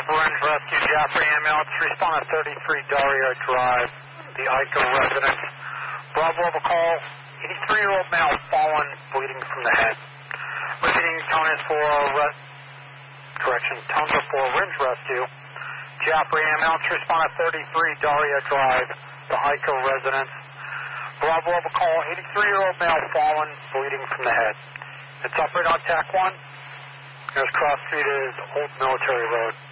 Orange Rescue, Jaffrey ambulance, respond at 33 Daria Drive, the Ica residence. Bravo of a call, 83-year-old male fallen, bleeding from the head. Repeating, tone is for, tones are for Orange Rescue. Jaffrey ambulance, respond at 33 Daria Drive, the Ica residence. Bravo of a call, 83-year-old male fallen, bleeding from the head. It's operator on TAC 1. Nearest cross street is Old Military Road.